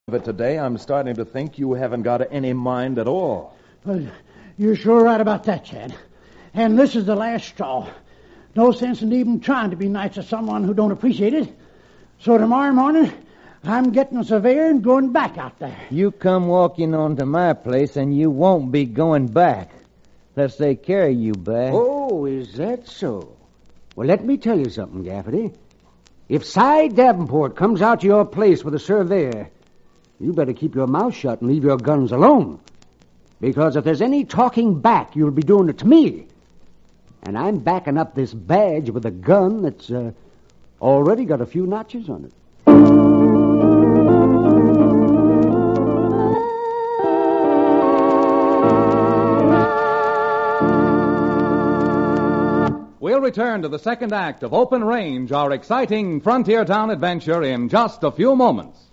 But today I'm starting to think you haven't got any mind at all. Well, you're sure right about that, Chad. And this is the last straw. No sense in even trying to be nice to someone who don't appreciate it. So tomorrow morning, I'm getting a surveyor and going back out there. You come walking onto my place and you won't be going back. Unless they carry you back. Oh, is that so? Well, let me tell you something, Gaffney. If Cy Davenport comes out to your place with a surveyor, you better keep your mouth shut and leave your guns alone. Because if there's any talking back, you'll be doing it to me. And I'm backing up this badge with a gun that's already got a few notches on it. We'll return to the second act of Open Range, our exciting frontier town adventure, in just a few moments.